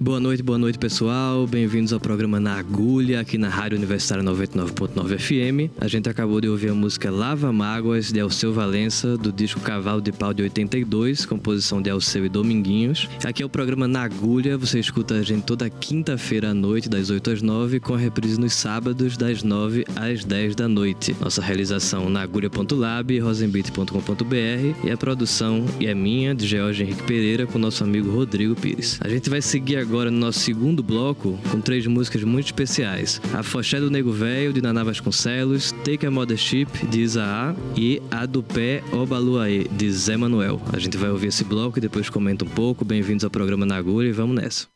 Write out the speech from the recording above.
Boa noite pessoal, bem-vindos ao programa Na Agulha, aqui na Rádio Universitária 99.9 FM. A gente acabou de ouvir a música Lava Mágoas, de Alceu Valença, do disco Cavalo de Pau de 82, composição de Alceu e Dominguinhos. Aqui é o programa Na Agulha, você escuta a gente toda quinta-feira à noite, das 8 às 9, com a reprise nos sábados, das 9 às 10 da noite. Nossa realização na agulha.lab, rosenbeat.com.br, e a produção é minha, de George Henrique Pereira, com nosso amigo Rodrigo Pires. A gente vai seguir agora no nosso segundo bloco com 3 músicas muito especiais: A Foché do Nego Velho, de Naná Vasconcelos, Take a Mothership, de Isaá, e A do Pé Obaluaê, de Zé Manuel. A gente vai ouvir esse bloco e depois comenta um pouco. Bem-vindos ao programa Na Agulha e vamos nessa.